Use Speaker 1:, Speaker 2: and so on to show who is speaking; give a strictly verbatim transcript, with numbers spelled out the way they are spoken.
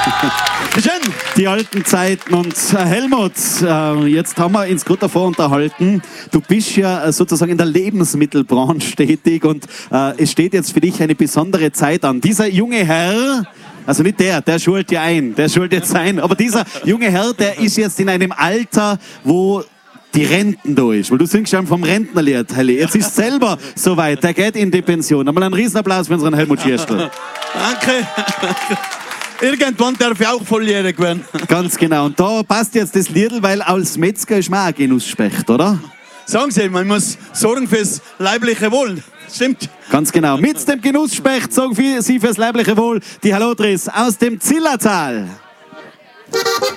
Speaker 1: Schön.
Speaker 2: Die alten Zeiten. Und äh, Helmut, äh, jetzt haben wir uns gut davor unterhalten. Du bist ja äh, sozusagen in der Lebensmittelbranche tätig und äh, es steht jetzt für dich eine besondere Zeit an. Dieser junge Herr, also nicht der, der schult ja ein, der schult jetzt ein, aber dieser junge Herr, der ist jetzt in einem Alter, wo die Renten da ist, weil du singst schon vom Rentnerlied, Helly. Jetzt ist selber soweit, der geht in die Pension. Einmal einen Riesenapplaus für unseren Helmut Schierstl.
Speaker 1: Danke. Irgendwann darf ich auch volljährig werden.
Speaker 2: Ganz genau. Und da passt jetzt das Liedl, weil als Metzger ist man auch ein Genussspecht, oder?
Speaker 1: Sagen Sie, man muss sorgen fürs leibliche Wohl. Stimmt.
Speaker 2: Ganz genau. Mit dem Genussspecht sorgen Sie fürs leibliche Wohl die Hallotris aus dem Zillertal.